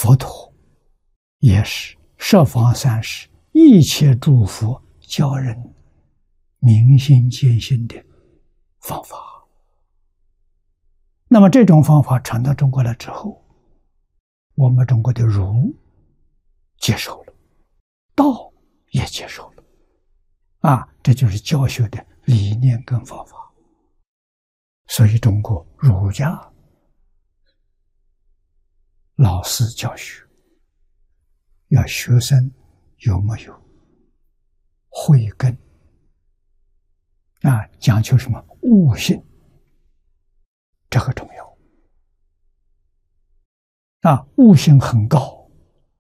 佛陀也是十方三世一切诸佛教人明心见性的方法。那么这种方法传到中国来之后，我们中国的儒接受了，道也接受了，这就是教学的理念跟方法。所以中国儒家老师教学要学生有没有慧根讲究什么悟性，这个重要悟性很高，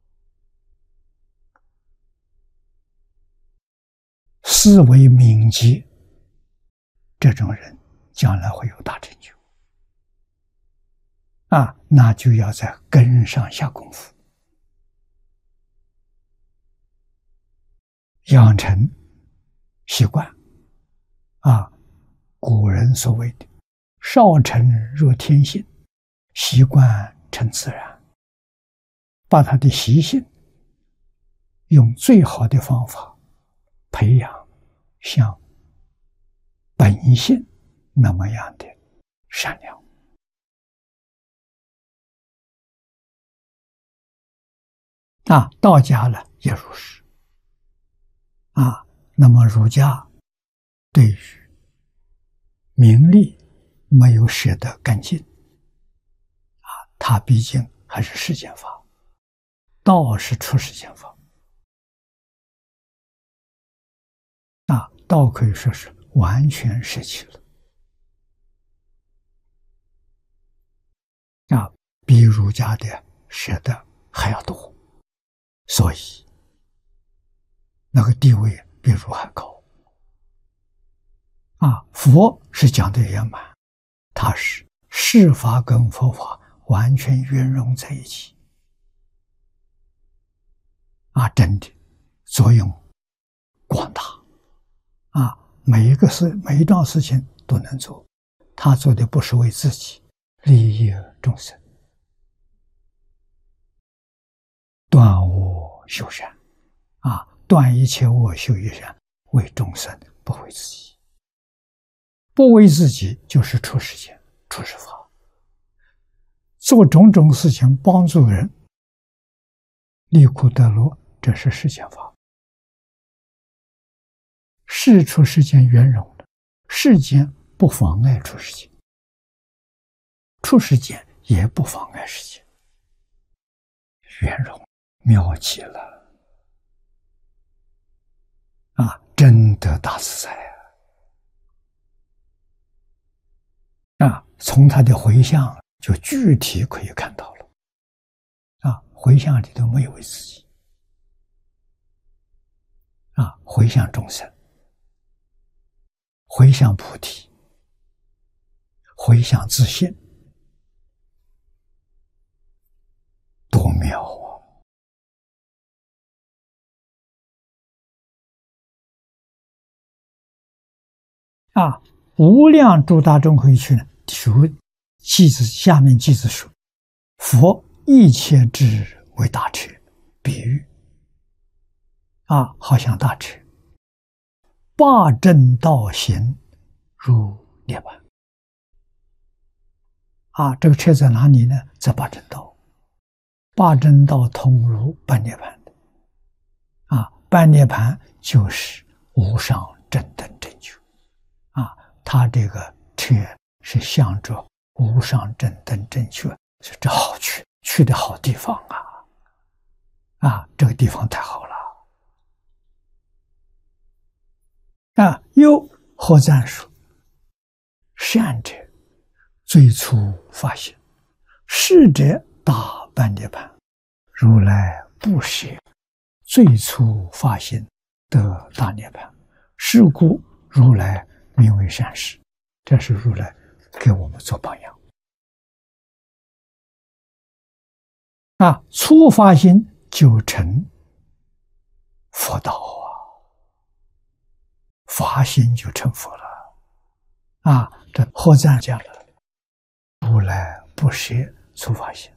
思维敏捷，这种人将来会有大成就那就要在根上下功夫，养成习惯古人所谓的少成若天性，习惯成自然，把他的习性用最好的方法培养像本性那么样的善良道家呢也如是那么儒家对于名利没有舍得干净它毕竟还是世间法，道是出世间法道可以说是完全舍弃了比儒家的舍得还要多，所以那个地位比儒还高佛是讲的圆满，他是世法跟佛法完全圆融在一起真的作用广大每一桩事情都能做，他做的不是为自己，利益众生，断恶修善断一切恶修一善，为众生不为自己，不为自己就是出世间出世法，做种种事情帮助人离苦得乐，这是世间法，事出世间圆融的，世间不妨碍出世间，出世间也不妨碍世间，圆融妙极了真得大自在从他的回向就具体可以看到了回向里头没有为自己回向众生，回向菩提，回向自信，多妙无量诸大众会去呢，下面记子说，佛一切智为大车，比喻好像大车八正道行入涅槃这个车在哪里呢？在八正道，八正道通入半涅槃半涅槃就是无上正等正觉他这个车是向着无上正等正觉，这好去的好地方这个地方太好了又何赞说，善者最初发现，是者大半涅槃，如来不舍最初发现得大涅槃，是故如来名为善事，这是如来给我们做榜样初发心就成佛道发心就成佛了这何赞讲了，如来不舍初发心，